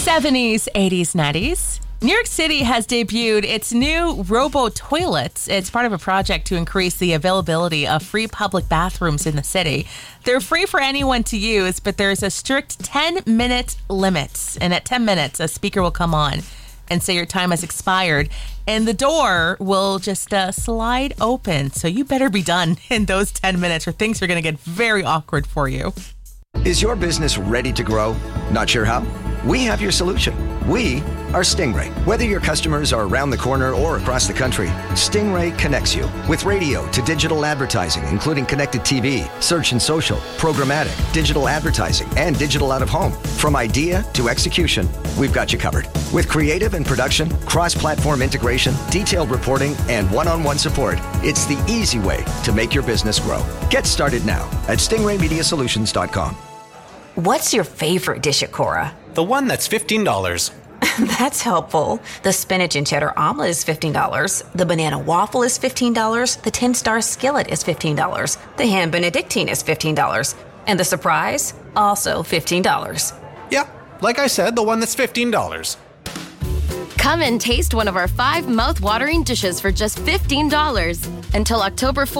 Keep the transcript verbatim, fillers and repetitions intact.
seventies, eighties, nineties. New York City has debuted its new Robo Toilets. It's part of a project to increase the availability of free public bathrooms in the city. They're free for anyone to use, but there's a strict ten-minute limit. And at ten minutes, a speaker will come on and say your time has expired, and the door will just uh, slide open. So you better be done in those ten minutes or things are going to get very awkward for you. Is your business ready to grow? Not sure how? We have your solution. We are Stingray. Whether your customers are around the corner or across the country, Stingray connects you with radio to digital advertising, including connected T V, search and social, programmatic, digital advertising, and digital out of home. From idea to execution, we've got you covered. With creative and production, cross-platform integration, detailed reporting, and one-on-one support, it's the easy way to make your business grow. Get started now at stingray media solutions dot com. What's your favorite dish at Cora? The one that's fifteen dollars. That's helpful. The spinach and cheddar omelet is fifteen dollars. The banana waffle is fifteen dollars. The ten-star skillet is fifteen dollars. The ham benedictine is fifteen dollars. And the surprise? Also fifteen dollars. Yeah, like I said, the one that's fifteen dollars. Come and taste one of our five mouth-watering dishes for just fifteen dollars. Until October fourth.